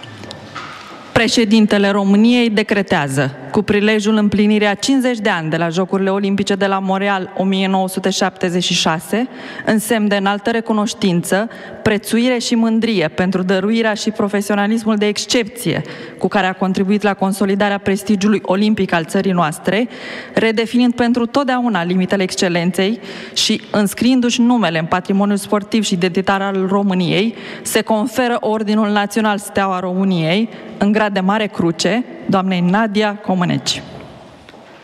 Președintele României decretează, cu prilejul împlinirii a 50 de ani de la Jocurile Olimpice de la Montreal 1976, în semn de înaltă recunoștință, prețuire și mândrie pentru dăruirea și profesionalismul de excepție cu care a contribuit la consolidarea prestigiului olimpic al țării noastre, redefinind pentru totdeauna limitele excelenței și înscriindu-și numele în patrimoniul sportiv și identitar al României, se conferă Ordinul Național Steaua României, în grad de Mare Cruce, doamnei Nadia Comăneci.